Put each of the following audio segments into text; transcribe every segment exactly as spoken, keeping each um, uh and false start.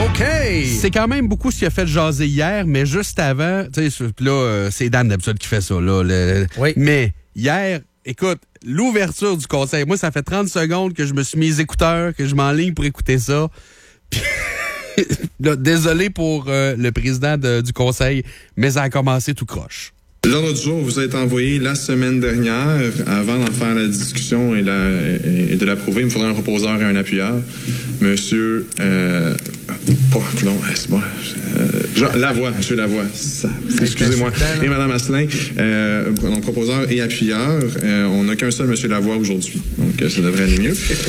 OK! C'est quand même beaucoup ce qui a fait jaser hier, mais juste avant, tu sais, là, euh, c'est Dan d'habitude qui fait ça, là. Le, oui. Mais hier, écoute, l'ouverture du conseil, moi, ça fait trente secondes que je me suis mis les écouteurs, que je m'enligne pour écouter ça. Puis, là, désolé pour euh, le président de, du conseil, mais ça a commencé tout croche. L'ordre du jour vous a été envoyé la semaine dernière. Avant d'en faire la discussion et, la, et de l'approuver, il me faudrait un reposeur et un appuyeur. Monsieur... Euh, oh, non, c'est bon. Euh, Jean, Lavoie, Monsieur Lavoie. Ça, excusez-moi. Et Mme Asselin. Euh, donc, proposeur et appuyeur. Euh, on n'a qu'un seul Monsieur Lavoie aujourd'hui. Donc, ça devrait aller mieux.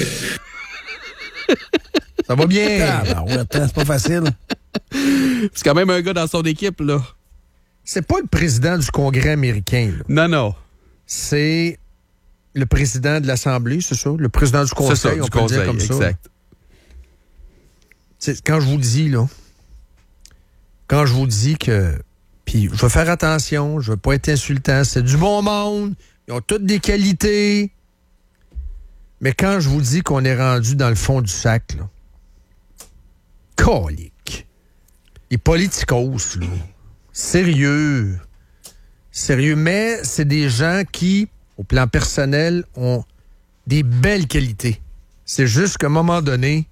Ça va bien. Ah, ben, ouais, c'est pas facile. C'est quand même un gars dans son équipe, là. C'est pas le président du Congrès américain. Là. Non, non. C'est le président de l'Assemblée, c'est ça? Le président du Conseil, ça, on du peut conseil, dire comme exact. ça. C'est, quand je vous dis, là, quand je vous dis que... Puis je vais faire attention, je vais pas être insultant, c'est du bon monde, ils ont toutes des qualités. Mais quand je vous dis qu'on est rendu dans le fond du sac, là, colique. Les politicos, là. Sérieux. Sérieux. Mais c'est des gens qui, au plan personnel, ont des belles qualités. C'est juste qu'à un moment donné,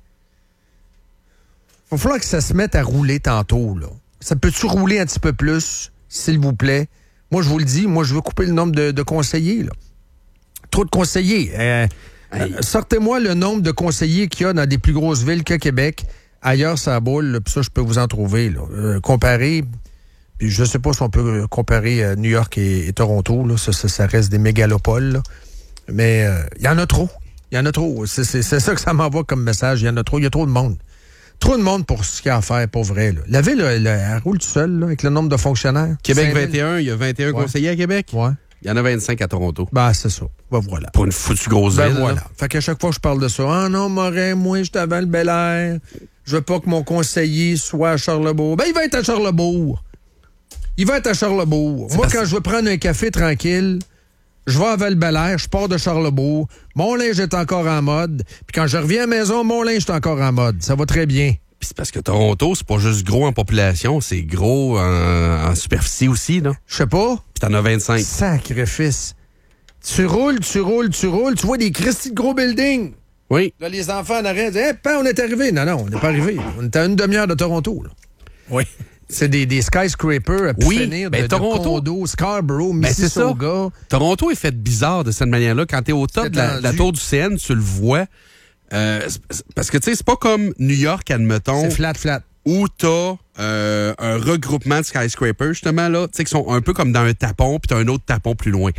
il va falloir que ça se mette à rouler tantôt, là. Ça peut-tu rouler un petit peu plus, s'il vous plaît? Moi, je vous le dis, moi, je veux couper le nombre de, de conseillers, là. Trop de conseillers. Euh, euh, sortez-moi le nombre de conseillers qu'il y a dans des plus grosses villes que Québec. Ailleurs, ça boule, là, puis ça, je peux vous en trouver, là. Euh, comparé... Puis je sais pas si on peut comparer euh, New York et, et Toronto, là. Ça, ça, ça reste des mégalopoles, là. Mais il euh, y en a trop. Il y en a trop. C'est, c'est, c'est ça que ça m'envoie comme message. Il y en a trop. Il y a trop de monde. Trop de monde pour ce qu'il y a à faire, pour vrai. Là. La ville, elle, elle roule tout seul, là, avec le nombre de fonctionnaires. Québec vingt et un, il y a vingt et un ouais. conseillers à Québec. Ouais. Il y en a vingt-cinq à Toronto. Ben, c'est ça. Ben, voilà. Pour une foutue grosse ben, ville. voilà. Là. Fait qu'à chaque fois que je parle de ça, ah non, Morin, moi, je suis avant le Bel Air. Je veux pas que mon conseiller soit à Charlebourg. Ben, il va être à Charlebourg. Il va être à Charlebourg. C'est Moi, quand je veux prendre un café tranquille, je vais à Val-Belair, je pars de Charlebourg. Mon linge est encore en mode. Puis quand je reviens à la maison, mon linge est encore en mode. Ça va très bien. Puis c'est parce que Toronto, c'est pas juste gros en population, c'est gros en, en superficie aussi, là. Je sais pas. Puis t'en as vingt-cinq. Sacrifice. Tu roules, tu roules, tu roules, tu vois des cristis de gros buildings. Oui. Là, les enfants en arrêt disent, hey, ben, on est arrivé. Non, non, on n'est pas arrivé. On est à une demi-heure de Toronto, là. Oui. C'est des, des skyscrapers à pu oui, finir ben, de, Toronto, de condos, Scarborough, ben, Mississauga. Toronto est fait bizarre de cette manière-là. Quand t'es au top de la, de la tour du C N, tu le vois. Euh, parce que, tu sais, c'est pas comme New York, admettons. C'est flat, flat. Où t'as euh, un regroupement de skyscrapers, justement, là, tu sais, qui sont un peu comme dans un tapon, puis t'as un autre tapon plus loin.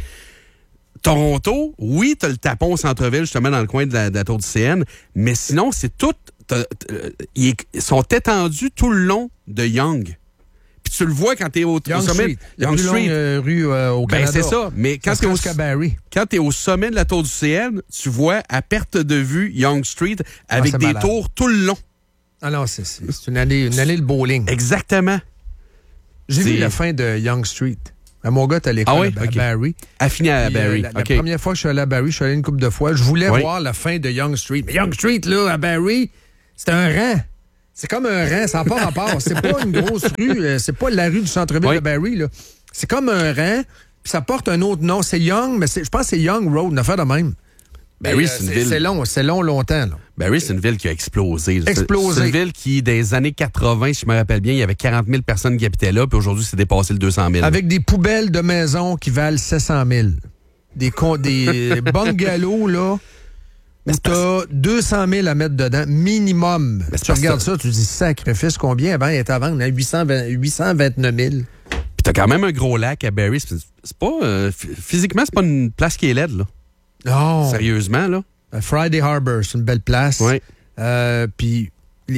Toronto, oui, t'as le tapon au centre-ville, justement, dans le coin de la, de la tour du C N, mais sinon, c'est tout... Ils sont étendus tout le long de Yonge. Puis tu le vois quand t'es au, Yonge au sommet... Street. La Yonge plus Street. longue euh, rue euh, au Canada. Ben, c'est ça. Mais quand t'es, au, quand t'es au sommet de la tour du C N, tu vois à perte de vue Yonge Street avec ah, des malade. Tours tout le long. Ah non, c'est, c'est, c'est une, allée, une allée de bowling. Exactement. J'ai c'est... vu la fin de Yonge Street. Mon gars, t'es à l'école ah oui? à, okay. à Barrie. Affiné à Puis, Barrie. Euh, la, okay. la première fois que je suis allé à Barrie, je suis allé une couple de fois. Je voulais oui. voir la fin de Yonge Street. Mais Yonge Street, là, à Barrie, c'est un rang. C'est comme un rang, ça n'a pas rapport. C'est pas une grosse rue, c'est pas la rue du centre-ville oui. de Barrie, là. C'est comme un rang, puis ça porte un autre nom. C'est Young, mais c'est, je pense que c'est Young Road, une affaire de même. Barrie, euh, c'est une c'est, ville. C'est long, c'est long, longtemps, là. Barrie, c'est une ville qui a explosé. Explosé. C'est une ville qui, dans les années quatre-vingt, si je me rappelle bien, il y avait quarante mille personnes qui habitaient là, puis aujourd'hui, c'est dépassé le deux cent mille. Avec des poubelles de maisons qui valent sept cent mille. Des, con, des bungalows, là. Où t'as deux cent mille à mettre dedans, minimum. Mais tu regardes ça, tu dis sacrifice, combien? Avant, il était à vendre à huit cent vingt-neuf mille. Puis t'as quand même un gros lac à Barrie. C'est, c'est pas... Euh, physiquement, c'est pas une place qui est laide, là. Non. Sérieusement, là. Uh, Friday Harbor, c'est une belle place. Oui. Euh, puis,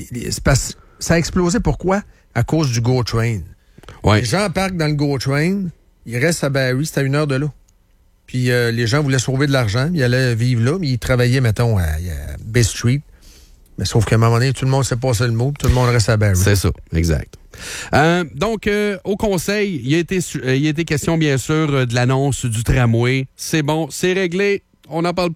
ça a explosé, pourquoi? À cause du GO Train. Oui. Les gens parquent dans le GO Train, ils restent à Barrie, c'est à une heure de là. Puis euh, les gens voulaient sauver de l'argent, ils allaient vivre là, mais ils travaillaient, mettons, à, à Bay Street. Mais sauf qu'à un moment donné, tout le monde s'est passé le mot, tout le monde reste à Barrie. C'est ça, exact. Euh, donc, euh, au Conseil, il a, été, il a été question, bien sûr, de l'annonce du tramway. C'est bon, c'est réglé, on n'en parle plus.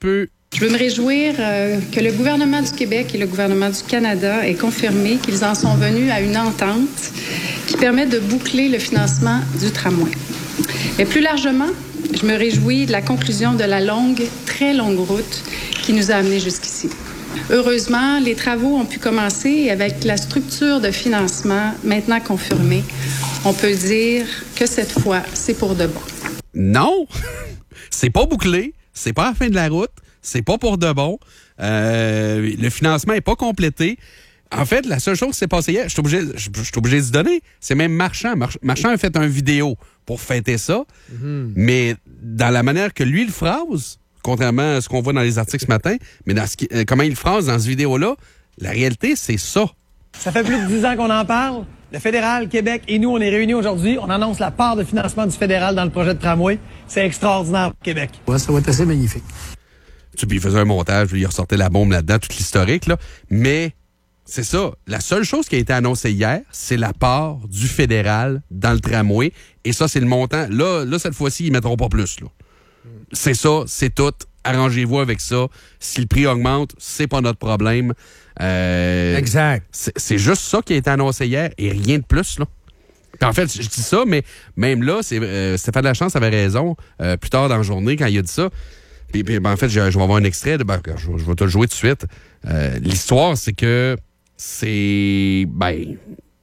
Je veux me réjouir euh, que le gouvernement du Québec et le gouvernement du Canada aient confirmé qu'ils en sont venus à une entente qui permet de boucler le financement du tramway. Mais plus largement, je me réjouis de la conclusion de la longue, très longue route qui nous a amenés jusqu'ici. Heureusement, les travaux ont pu commencer et avec la structure de financement maintenant confirmée, on peut dire que cette fois, c'est pour de bon. Non, c'est pas bouclé, c'est pas la fin de la route, c'est pas pour de bon. Euh, le financement est pas complété. En fait, la seule chose qui s'est passée hier, je suis obligé, je, je suis obligé de se donner, c'est même Marchand. March, Marchand a fait une vidéo pour fêter ça, mm-hmm. mais dans la manière que lui le phrase, contrairement à ce qu'on voit dans les articles ce matin, mais dans ce qui, euh, comment il le phrase dans cette vidéo-là, la réalité, c'est ça. Ça fait plus de dix ans qu'on en parle. Le fédéral, Québec et nous, on est réunis aujourd'hui. On annonce la part de financement du fédéral dans le projet de tramway. C'est extraordinaire pour Québec. Ouais, ça va être assez magnifique. Tu puis il faisait un montage, il ressortait la bombe là-dedans, toute l'historique, là. Mais c'est ça. La seule chose qui a été annoncée hier, c'est la part du fédéral dans le tramway. Et ça, c'est le montant. Là, là cette fois-ci, ils mettront pas plus, là. C'est ça, c'est tout. Arrangez-vous avec ça. Si le prix augmente, c'est pas notre problème. Euh, exact. C'est, c'est juste ça qui a été annoncé hier et rien de plus, là. Puis en fait, je dis ça, mais même là, c'est, euh, Stéphane Lachance avait raison euh, plus tard dans la journée quand il a dit ça. Puis, puis ben, en fait, je, je vais avoir un extrait. De, ben, je, je vais te le jouer tout de suite. Euh, l'histoire, c'est que c'est... Ben...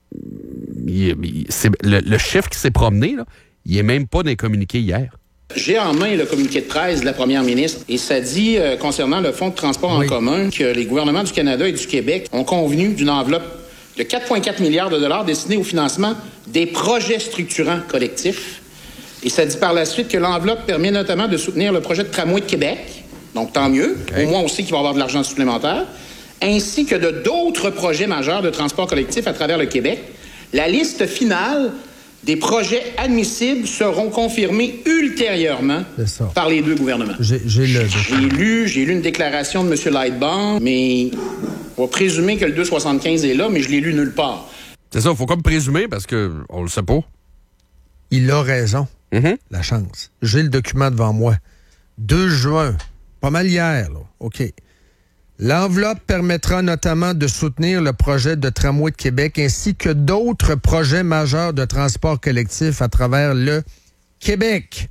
Il, il, c'est, le, le chiffre qui s'est promené, là, il n'est même pas dans les communiqués hier. J'ai en main le communiqué de presse de la première ministre et ça dit, euh, concernant le fonds de transport oui. en commun, que les gouvernements du Canada et du Québec ont convenu d'une enveloppe de quatre virgule quatre milliards de dollars destinée au financement des projets structurants collectifs. Et ça dit par la suite que l'enveloppe permet notamment de soutenir le projet de tramway de Québec, donc tant mieux, okay. Au moins on sait qu'il va y avoir de l'argent supplémentaire, ainsi que de d'autres projets majeurs de transport collectif à travers le Québec. La liste finale des projets admissibles seront confirmés ultérieurement par les deux gouvernements. J'ai, j'ai, le... j'ai, lu, j'ai lu une déclaration de M. Lightbound, mais on va présumer que le deux virgule soixante-quinze est là, mais je l'ai lu nulle part. C'est ça, il faut comme présumer parce qu'on le sait pas. Il a raison, mm-hmm. la chance. J'ai le document devant moi. deux juin, pas mal hier, là. OK. L'enveloppe permettra notamment de soutenir le projet de tramway de Québec ainsi que d'autres projets majeurs de transport collectif à travers le Québec.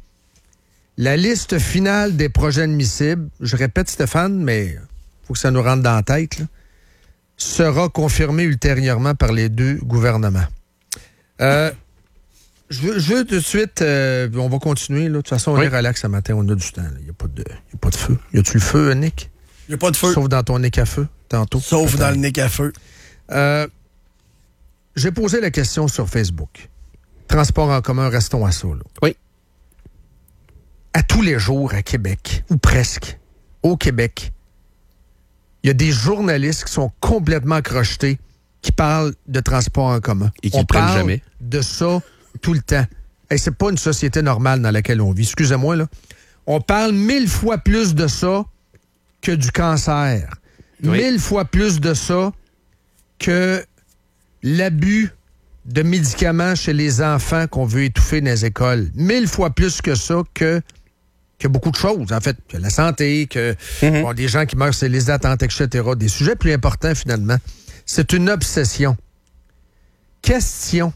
La liste finale des projets admissibles, je répète Stéphane, mais il faut que ça nous rentre dans la tête, là, sera confirmée ultérieurement par les deux gouvernements. Euh, je, veux, je veux tout de suite, euh, on va continuer. Là. De toute façon, on oui. est relax ce matin, on a du temps. Il n'y a, a pas de feu. Y a-tu le feu, Nick? Il n'y a pas de feu. Sauf dans ton nez à feu, tantôt. Sauf peut-être. Dans le nez à feu. Euh, j'ai posé la question sur Facebook. Transport en commun, restons à ça. Là. Oui. À tous les jours à Québec, ou presque, au Québec, il y a des journalistes qui sont complètement crochetés, qui parlent de transport en commun. Et qui on ne prennent parle jamais. De ça tout le temps. Hey, c'est pas une société normale dans laquelle on vit. Excusez-moi, là. On parle mille fois plus de ça que du cancer. Oui. Mille fois plus de ça que l'abus de médicaments chez les enfants qu'on veut étouffer dans les écoles. Mille fois plus que ça que, que beaucoup de choses, en fait. Que la santé, que mm-hmm. bon, des gens qui meurent, c'est les attentes, et cetera. Des sujets plus importants, finalement. C'est une obsession. Question.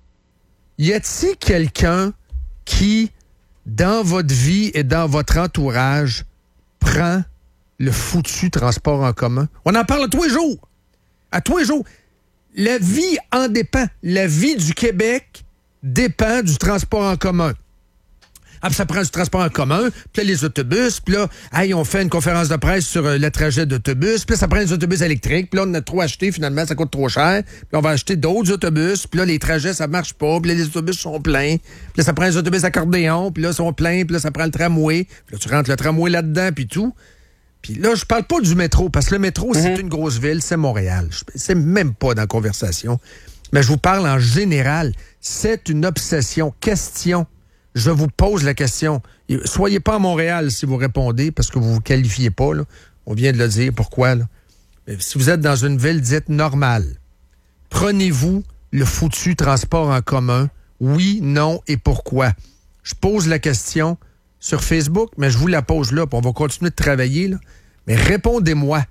Y a-t-il quelqu'un qui, dans votre vie et dans votre entourage, prend le foutu transport en commun? On en parle à tous les jours. À tous les jours. La vie en dépend. La vie du Québec dépend du transport en commun. Ah, puis ça prend du transport en commun, puis là, les autobus, puis là, hey, on fait une conférence de presse sur euh, le trajet d'autobus, puis là, ça prend des autobus électriques, puis là, on a trop acheté, finalement, ça coûte trop cher, puis on va acheter d'autres autobus, puis là, les trajets, ça marche pas, puis là, les autobus sont pleins, puis là, ça prend des autobus accordéon, puis là, ils sont pleins, puis là, ça prend le tramway, puis là, tu rentres le tramway là-dedans, puis tout. Puis là, je parle pas du métro, parce que le métro, mm-hmm. c'est une grosse ville, c'est Montréal. C'est même pas dans la conversation. Mais je vous parle en général. C'est une obsession. Question. Je vous pose la question. Soyez pas à Montréal si vous répondez, parce que vous vous qualifiez pas, là. On vient de le dire. Pourquoi, là? Mais si vous êtes dans une ville dite normale, prenez-vous le foutu transport en commun? Oui, non et pourquoi? Je pose la question sur Facebook, mais je vous la pose là, puis on va continuer de travailler, là. Mais répondez-moi.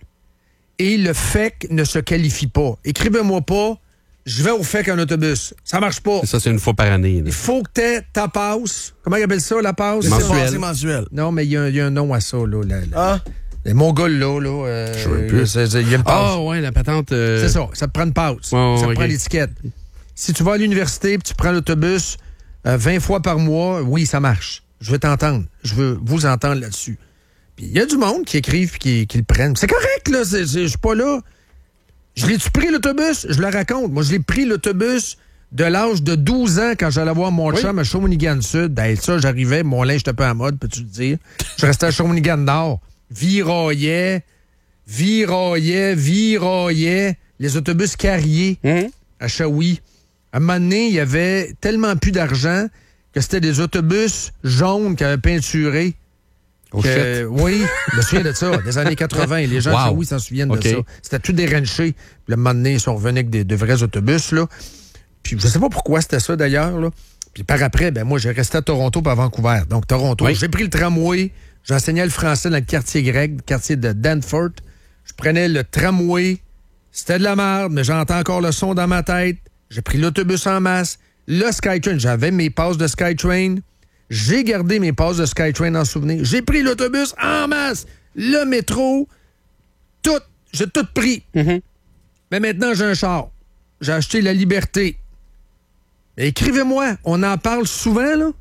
Et le F E C ne se qualifie pas. Écrivez-moi pas, je vais au F E C en autobus. Ça marche pas. Ça, c'est une fois par année. Là. Il faut que tu aies ta passe. Comment ils appellent ça, la passe? Mensuel. C'est mensuel. Non, mais il y, y a un nom à ça. Là, la, la, Ah? Les Mongols, là. là euh, Je veux plus. c'est, c'est, il y a une passe. Ah, ouais, la patente. Euh... C'est ça. Ça te prend une passe. Oh, ça te okay. prend l'étiquette. Si tu vas à l'université et tu prends l'autobus euh, vingt fois par mois, oui, ça marche. Je veux t'entendre. Je veux vous entendre là-dessus. Puis il y a du monde qui écrivent et qui, qui le prennent. C'est correct, là. C'est, c'est, je suis pas là. Je l'ai-tu pris, l'autobus? Je le raconte. Moi, je l'ai pris, l'autobus, de l'âge de douze ans quand j'allais voir mon chum à Shawinigan-Sud. Ben, ça, j'arrivais, mon linge était pas à mode, peux-tu le dire? Je restais à Shawinigan-Nord. Viraillais, viraillais, viraillais. Les autobus carriés Mmh. à Shawi. À un moment donné, il y avait tellement plus d'argent que c'était des autobus jaunes qui avaient peinturé. Oh, que, shit. oui, je me souviens de ça, des années quatre-vingt. Les gens, Wow. ça, oui, s'en souviennent OK. de ça. C'était tout déranché. Puis, le moment donné, ils sont revenus avec des, de vrais autobus, là. Puis, je sais pas pourquoi c'était ça, d'ailleurs, là. Puis, par après, ben moi, j'ai resté à Toronto puis à Vancouver. Donc, Toronto, Oui. j'ai pris le tramway. J'enseignais le français dans le quartier grec, le quartier de Danforth. Je prenais le tramway. C'était de la merde, mais j'entends encore le son dans ma tête. J'ai pris l'autobus en masse. Le SkyTrain, j'avais mes passes de SkyTrain. J'ai gardé mes passes de SkyTrain en souvenir. J'ai pris l'autobus en masse. Le métro, tout. J'ai tout pris. Mm-hmm. Mais maintenant, j'ai un char. J'ai acheté la liberté. Mais écrivez-moi, on en parle souvent, là.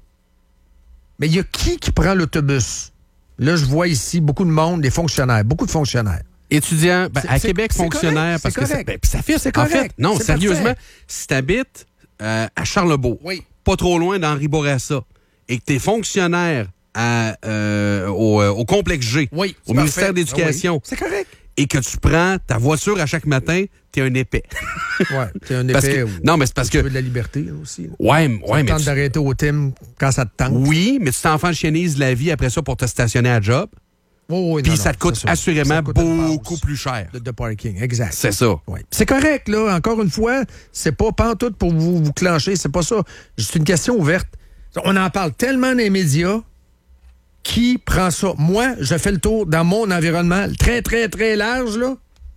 Mais il y a qui qui prend l'autobus? Là, je vois ici beaucoup de monde, des fonctionnaires, beaucoup de fonctionnaires. Étudiant, ben, C'est- à c'est- Québec, c'est fonctionnaire, correct, parce c'est que ça, correct. ben, puis ça fait, C'est en correct, fait, non, c'est sérieusement, parfait. si t'habites euh, à Charlebourg, Oui. pas trop loin d'Henri Bourassa, et que t'es fonctionnaire à, euh, au, euh, au complexe G, Oui, au c'est ministère parfait. de l'Éducation, Ah oui. C'est correct. et que tu prends ta voiture à chaque matin, t'es un épais. Ouais, t'es un Parce épais. que- ou- non, mais c'est parce tu que- veux de la liberté, là, aussi. Là. Ouais, m- ouais, Ça te mais tente tu- d'arrêter au Tim quand ça te tente. oui, mais tu t'enfanchienises la vie après ça pour te stationner à job, Oh, oui, puis non, ça non, te coûte c'est ça. assurément Ça te coûte une beaucoup passe plus cher. De, de parking, exact. C'est ça. Ouais. C'est correct, là. Encore une fois, c'est pas pantoute pour vous, vous clencher. C'est pas ça. C'est une question ouverte. On en parle tellement dans les médias. Qui prend ça? Moi, je fais le tour dans mon environnement très, très, très large, là.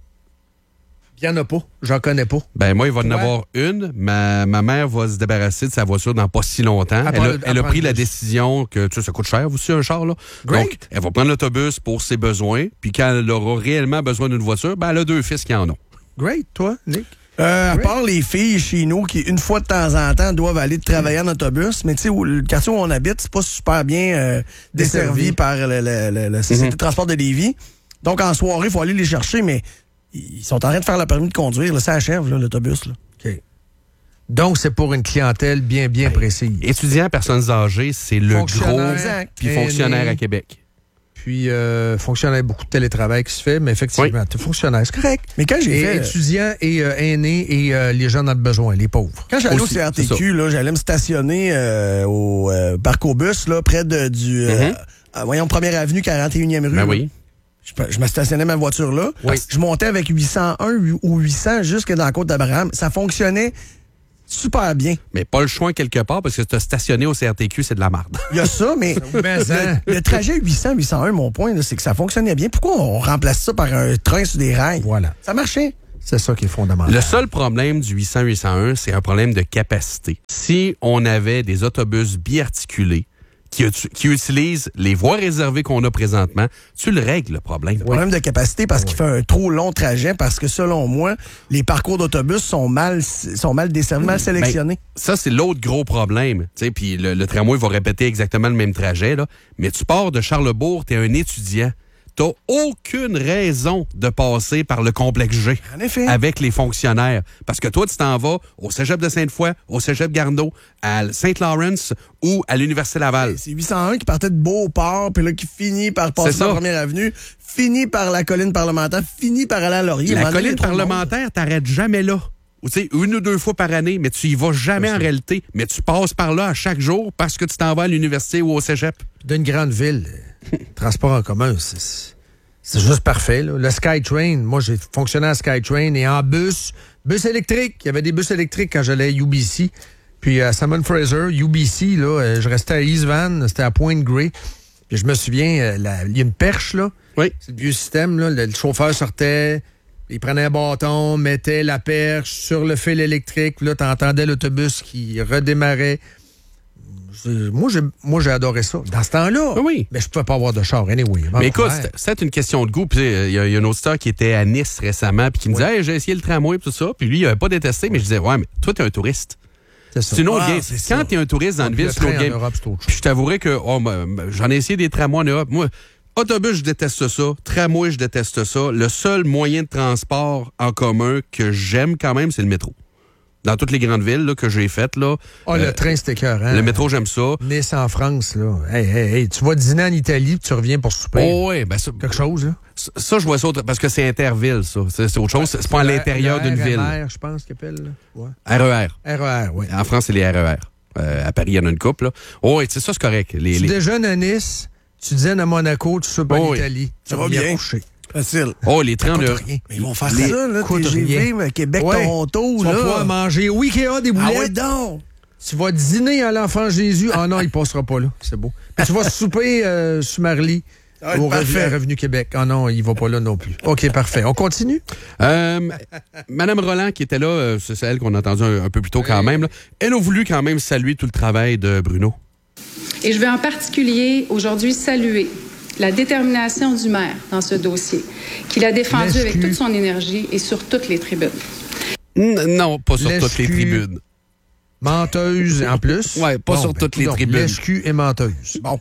Il n'y en a pas. J'en connais pas. Ben moi, il va en Toi? avoir une. Ma, ma mère va se débarrasser de sa voiture dans pas si longtemps. À Elle part a, le- à elle a part pris le la bus. décision que tu sais, ça coûte cher aussi un char. Là. Great. Donc, elle va prendre l'autobus pour ses besoins. Puis quand elle aura réellement besoin d'une voiture, ben elle a deux fils qui en ont. Great, toi, Nick? Euh, à Oui. part les filles chez nous qui, une fois de temps en temps, doivent aller travailler en autobus, mais tu sais, où- le quartier où on habite, c'est pas super bien euh, desservi Desservi. par le- le- le- la Société de transport de Lévis. Donc, en soirée, il faut aller les chercher, mais ils sont en train de faire le permis de conduire. Là, ça achève, là, l'autobus. Là. OK. Donc, c'est pour une clientèle bien, bien précise. Étudiants, personnes âgées, c'est le Fonctionnaire, gros. Exact. Puis aîné. fonctionnaire à Québec. Puis, euh, fonctionnaire, beaucoup de télétravail qui se fait, mais effectivement, Oui. t'es fonctionnaire, c'est correct. Mais quand j'ai Et fait... étudiants et euh, aînés et euh, les gens dans le besoin, les pauvres. Quand j'allais au Aussi, C R T c'est Q, là, j'allais me stationner euh, au euh, parc au bus, là, près de, du... euh, Mhm. euh, voyons, première avenue, quarante et unième rue. Ben là. oui. Je, je me stationnais ma voiture là. Oui. Je montais avec huit cent un ou huit cents jusque dans la côte d'Abraham. Ça fonctionnait super bien. Mais pas le choix quelque part parce que te stationner au C R T Q, c'est de la marde. Il y a ça, mais Mais, hein? le, le trajet huit cents huit cent un, mon point, là, c'est que ça fonctionnait bien. Pourquoi on remplace ça par un train sur des rails? Voilà. Ça marchait. C'est ça qui est fondamental. Le seul problème du huit cents huit cent un, c'est un problème de capacité. Si on avait des autobus biarticulés qui, ut- qui utilisent les voies réservées qu'on a présentement, tu le règles, le problème. Problème de capacité parce qu'il fait un trop long trajet parce que selon moi, les parcours d'autobus sont mal, sont mal desservis, mal sélectionnés. Ben, ça, c'est l'autre gros problème. Tu sais, puis le, le tramway va répéter exactement le même trajet, là. Mais tu pars de Charlebourg, t'es un étudiant. T'as aucune raison de passer par le complexe G En effet. avec les fonctionnaires. Parce que toi, tu t'en vas au cégep de Sainte-Foy, au cégep Garneau, à Saint-Lawrence ou à l'Université Laval. C'est huit cent un qui partait de Beauport, puis là, qui finit par passer C'est par ça. la première avenue, finit par la colline parlementaire, finit par aller à Laurier. À un La moment donné, colline il y a trop de monde. parlementaire, t'arrêtes jamais là. Ou tu sais, une ou deux fois par année, mais tu y vas jamais en réalité. Mais tu passes par là à chaque jour parce que tu t'en vas à l'université ou au cégep. D'une grande ville, euh, transport en commun, c'est, c'est juste parfait. Là. Le SkyTrain, moi, j'ai fonctionné à SkyTrain et en bus, bus électrique. Il y avait des bus électriques quand j'allais à U B C. Puis à Simon Fraser, U B C, là, euh, je restais à East Van, c'était à Point Grey. Puis je me souviens, euh, la- il y a une perche, là. Oui. C'est le vieux système, là. Le, le chauffeur sortait, il prenait un bâton, mettait la perche sur le fil électrique, puis là, t'entendais l'autobus qui redémarrait. Moi, j'ai, moi, j'ai adoré ça. Dans ce temps-là, oui. mais je pouvais pas avoir de char, anyway. Mais écoute, c'était, c'était une question de goût. Il y, y a un auditeur qui était à Nice récemment puis qui me oui. disait hey, j'ai essayé le tramway et tout ça. Puis lui, il avait pas détesté, mais je disais ouais, mais toi, t'es un touriste. C'est, ça. c'est une autre Ah, game. c'est Quand ça. t'es un touriste dans une ville, c'est une autre game. Europe, c'est autre chose. Puis je t'avouerais que oh, j'en ai essayé des tramways en Europe. Moi, autobus, je déteste ça. Tramway, je déteste ça. Le seul moyen de transport en commun que j'aime quand même, c'est le métro. Dans toutes les grandes villes là, que j'ai faites. Là, oh, euh, le train, c'était écœurant. Le métro, j'aime ça. Nice en France, là. Hey, hey, hey, tu vas dîner en Italie puis tu reviens pour souper. Oh, oui, ben ça, quelque chose, là. Ça, ça, je vois ça autre, parce que c'est interville, ça. C'est, c'est autre chose. C'est, c'est pas à l'intérieur le d'une R E R, ville. je pense qu'il appelle. Là. Ouais. R E R. R E R, oui. En France, c'est les R E R. Euh, à Paris, il y en a une couple. Là. Oh, oui, c'est ça, c'est correct. Les, tu les... déjeunes à Nice, tu dînes à Monaco, tu soupes oh, en oui. Italie. Ça va bien. Coucher. Facile. Oh, les trains de... rien. Mais ils vont faire Les ça, là, coûtent T G V, rien. Québec, Ouais. Toronto, Tu là. vas pouvoir manger au Ikea des boulettes. Ah ouais, donc! Tu vas dîner à l'Enfant Jésus. Ah non, il passera pas là. C'est beau. Puis tu vas souper euh, sur Marly va être au parfait. Revenu, Revenu Québec. Ah non, il va pas là non plus. OK, parfait. On continue? Euh, Madame Roland, qui était là, euh, c'est elle qu'on a entendu un, un peu plus tôt quand même, là, elle a voulu quand même saluer tout le travail de Bruno. Et je vais en particulier aujourd'hui saluer la détermination du maire dans ce dossier, qu'il a défendu L'escu. avec toute son énergie et sur toutes les tribunes. N- non, pas sur L'escu. toutes les tribunes. Menteuse en plus. Ouais, pas sur toutes les tribunes. L'escu et menteuse. Bon.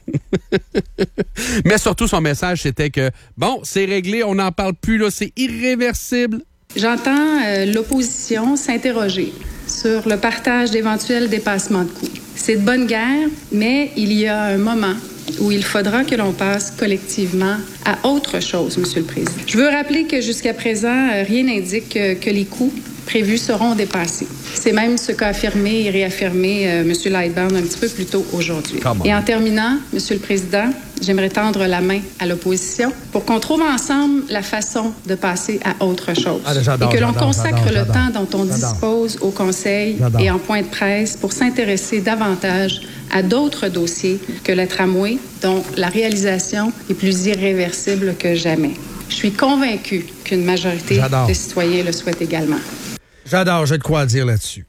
Mais surtout, son message, c'était que, bon, c'est réglé, on n'en parle plus, là, c'est irréversible. J'entends euh, l'opposition s'interroger sur le partage d'éventuels dépassements de coûts. C'est de bonne guerre, mais il y a un moment où il faudra que l'on passe collectivement à autre chose, Monsieur le Président. Je veux rappeler que jusqu'à présent, euh, rien n'indique euh, que les coûts prévus seront dépassés. C'est même ce qu'a affirmé et réaffirmé euh, M. Lightbound un petit peu plus tôt aujourd'hui. Et en terminant, Monsieur le Président, j'aimerais tendre la main à l'opposition pour qu'on trouve ensemble la façon de passer à autre chose. Ah, j'adore, et que l'on j'adore, consacre j'adore, le j'adore. temps dont on J'adore. dispose au Conseil J'adore. et en point de presse pour s'intéresser davantage à d'autres dossiers que le tramway, dont la réalisation est plus irréversible que jamais. Je suis convaincue qu'une majorité J'adore. de citoyens le souhaitent également. J'adore, j'ai de quoi dire là-dessus.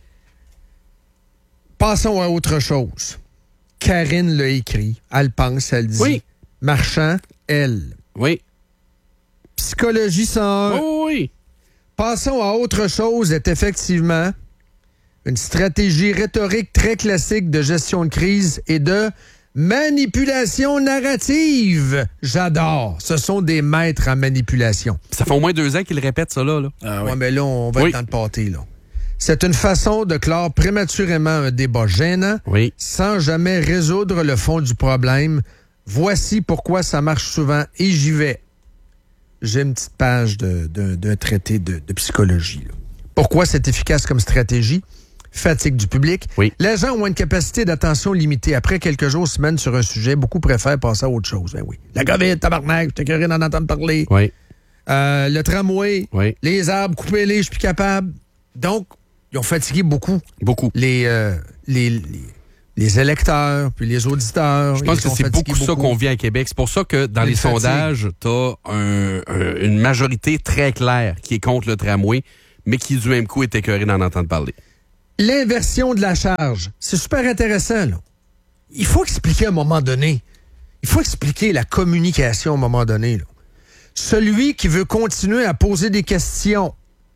Passons à autre chose. Karine l'a écrit. Elle pense, elle dit. Oui. Marchand, elle. Oui. Psychologie cent un. Oh, oui. Passons à autre chose est effectivement une stratégie rhétorique très classique de gestion de crise et de manipulation narrative. J'adore. Ce sont des maîtres en manipulation. Ça fait au moins deux ans qu'il répète ça, là. là. Ah Ouais, mais là, on va Oui. être dans le pâté, là. C'est une façon de clore prématurément un débat gênant Oui. sans jamais résoudre le fond du problème. Voici pourquoi ça marche souvent et j'y vais. J'ai une petite page de, de- d'un traité de, de psychologie. là. Pourquoi c'est efficace comme stratégie? Fatigue du public. Oui. Les gens ont une capacité d'attention limitée. Après quelques jours, semaines sur un sujet, beaucoup préfèrent passer à autre chose. Ben oui. La COVID, tabarnak, je t'écœurerai d'en entendre parler. Oui. Euh, le tramway, Oui. les arbres, coupez-les, je suis plus capable. Donc, ils ont fatigué beaucoup Beaucoup. les, euh, les, les, les électeurs, puis les auditeurs. Je pense Ils que ont c'est fatigué beaucoup ça qu'on vit à Québec. C'est pour ça que dans Une les fatigue. sondages, t'as un, un- une majorité très claire qui est contre le tramway, mais qui du même coup est écœurée d'en entendre parler. L'inversion de la charge, c'est super intéressant. Là. Il faut expliquer à un moment donné. Il faut expliquer la communication à un moment donné. Là. Celui qui veut continuer à poser des questions.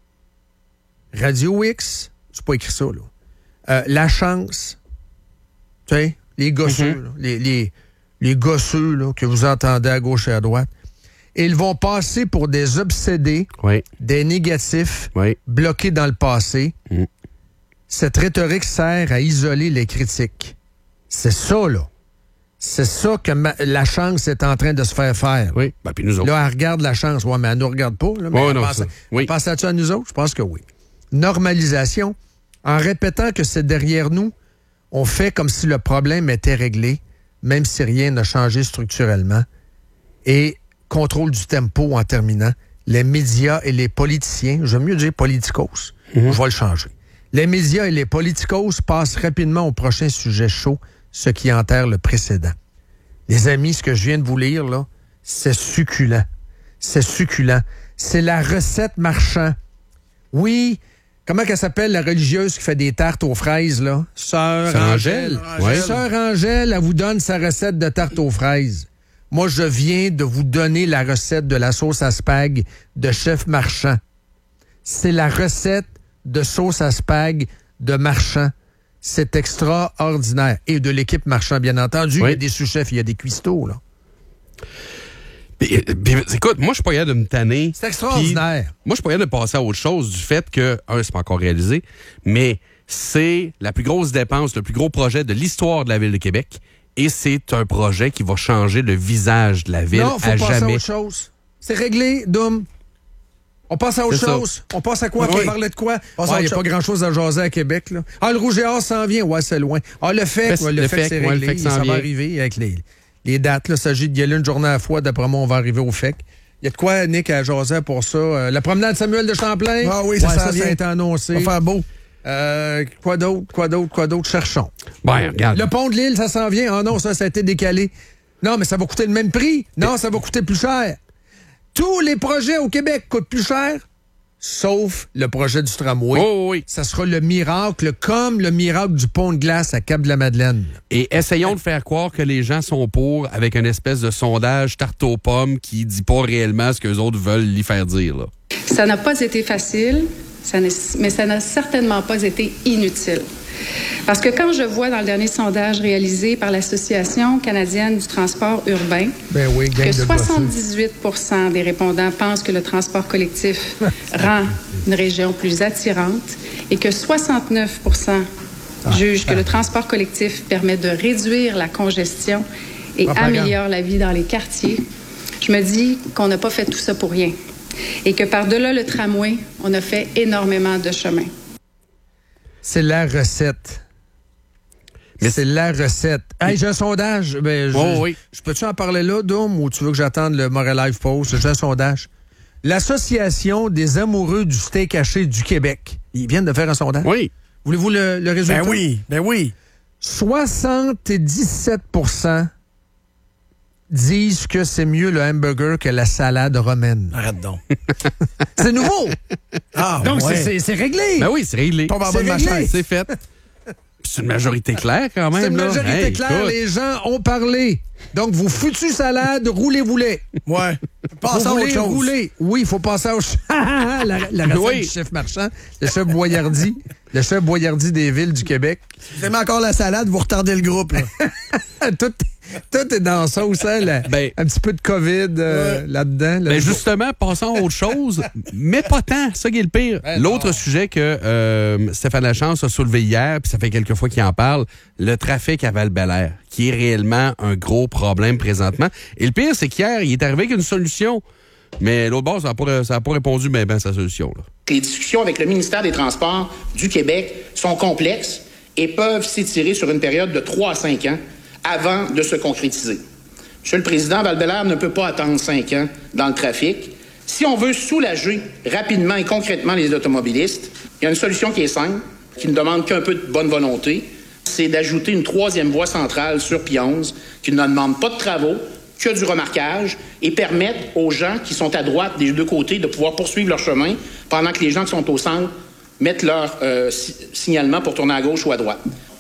Radio X, c'est pas écrit ça, là. Euh, la chance, tu sais, les gosseux, Mhm. là, les, les, les gosseux là, que vous entendez à gauche et à droite, ils vont passer pour des obsédés, Oui. des négatifs, Oui. bloqués dans le passé. Mm. Cette rhétorique sert à isoler les critiques. C'est ça, là. C'est ça que ma- la chance est en train de se faire faire. Oui. Ben, puis nous autres. Là, elle regarde la chance. Ouais, mais elle nous regarde pas. Là, mais Ouais, elle non, pense, ça. Oui. elle pense à ça à nous autres? Je pense que oui. Normalisation. En répétant que c'est derrière nous, on fait comme si le problème était réglé, même si rien n'a changé structurellement. Et contrôle du tempo en terminant. Les médias et les politiciens, j'aime mieux dire politicos, Mhm. je vais le changer. Les médias et les politicos passent rapidement au prochain sujet chaud, ce qui enterre le précédent. Les amis, ce que je viens de vous lire, là, c'est succulent. C'est succulent. C'est la recette Marchand. Oui, comment qu'elle s'appelle, la religieuse qui fait des tartes aux fraises, là? Sœur Angèle. Ouais. Sœur Angèle, elle vous donne sa recette de tarte aux fraises. Moi, je viens de vous donner la recette de la sauce à spag de Chef Marchand. C'est la recette de sauce à spag de Marchand. C'est extraordinaire. Et de l'équipe Marchand, bien entendu. Oui. Il y a des sous-chefs, il y a des cuistots, là. Puis, puis, écoute, moi, je suis pas capable de me tanner. C'est extraordinaire. Puis, moi, je suis pas capable de passer à autre chose du fait que, un, c'est pas encore réalisé, mais c'est la plus grosse dépense, le plus gros projet de l'histoire de la Ville de Québec. Et c'est un projet qui va changer le visage de la ville non, faut à passer jamais. à autre chose. C'est réglé, Doom. On passe à autre C'est ça. chose. On passe à quoi? Oui. On parlait de quoi? Passe Il à n'y a autre pas grand-chose à jaser à Québec. Là. Ah, le Rouge et Or s'en vient. Ouais, c'est loin. Ah, le fait, Le ouais, le le fait, fait, que c'est ouais, réglé. le fait que ça ça en va vient. arriver avec les, les dates. Il s'agit d'y aller une journée à la fois. D'après moi, on va arriver au F E C. Il y a de quoi, Nick, à jaser pour ça. Euh, la promenade Samuel de Champlain. Ah oui, ça Ouais, s'en ça, vient. ça a été annoncé. Ça va faire beau. Euh, quoi d'autre? Quoi d'autre? Quoi d'autre? Cherchons. Ben, regarde. Le pont de l'île, ça s'en vient. Ah non, ça, ça a été décalé. Non, mais ça va coûter le même prix. Non, ça va coûter plus cher. Tous les projets au Québec coûtent plus cher, sauf le projet du tramway. Oh, oui. Ça sera le miracle, comme le miracle du pont de glace à Cap-de-la-Madeleine. Et essayons de faire croire que les gens sont pour avec une espèce de sondage tarte aux pommes qui dit pas réellement ce qu'eux autres veulent y faire dire, là. Ça n'a pas été facile, ça n'est- mais ça n'a certainement pas été inutile. Parce que quand je vois dans le dernier sondage réalisé par l'Association canadienne du transport urbain Ben oui, gang que de soixante-dix-huit pour cent des répondants pensent que le transport collectif rend une région plus attirante et que soixante-neuf pour cent jugent que le transport collectif permet de réduire la congestion et Propagande. améliore la vie dans les quartiers, je me dis qu'on n'a pas fait tout ça pour rien et que par-delà le tramway, on a fait énormément de chemin. C'est la recette. Mais c'est la recette. Hey, j'ai un sondage. Ben, je, Oh, oui. je peux-tu en parler là, Dom, ou tu veux que j'attende le Montréal Live Post? J'ai un sondage. L'Association des amoureux du steak haché du Québec. Ils viennent de faire un sondage. Oui. Voulez-vous le, le résultat? Ben oui, ben oui. soixante-dix-sept pour cent disent que c'est mieux le hamburger que la salade romaine. Arrête donc. C'est nouveau! Ah, Donc, ouais. c'est- c'est c'est réglé! Ben oui, c'est réglé. Tombe en c'est bas de ma réglé. chaise. C'est fait. Puis c'est une majorité claire, quand même. C'est une là. majorité Hey, claire, écoute. les gens ont parlé. Donc, vos foutues salades, roulez-vous-les. Ouais. Passe Vous à autre voulez chose. rouler? Oui, il faut passer au... la, la recette Oui. du chef marchand, le chef Boyardi, le chef Boyardi des villes du Québec. Vous aimez encore la salade, vous retardez le groupe. Là. tout, tout est dans ça aussi, hein, la- Ben- un petit peu de COVID euh, là-dedans. là. Ben justement, passons à autre chose, mais pas tant. Ça qui est le pire. Ben L'autre non. sujet que euh, Stéphane Lachance a soulevé hier, puis ça fait quelques fois qu'il en parle, le trafic à Val-Bélair, qui est réellement un gros problème présentement. Et le pire, c'est qu'hier, il est arrivé avec une solution. Mais l'autre bord, ça n'a pas, ça a pas répondu bien ben sa solution. Là. Les discussions avec le ministère des Transports du Québec sont complexes et peuvent s'étirer sur une période de trois à cinq ans avant de se concrétiser. Monsieur le Président, Val-Bélair ne peut pas attendre cinq ans dans le trafic. Si on veut soulager rapidement et concrètement les automobilistes, il y a une solution qui est simple, qui ne demande qu'un peu de bonne volonté, c'est d'ajouter une troisième voie centrale sur Pie onze qui ne demande pas de travaux, que du remarquage et permettre aux gens qui sont à droite des deux côtés de pouvoir poursuivre leur chemin pendant que les gens qui sont au centre mettent leur euh, si- signalement pour tourner à gauche ou à droite.